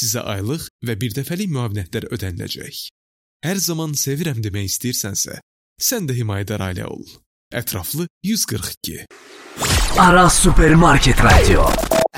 Sizə aylıq və birdəfəlik müavinətlər ödəniləcək. Hər zaman sevirəm demək istəyirsənsə, sən də himayədar ailə ol. Ətraflı 142. Aras Supermarket Radio.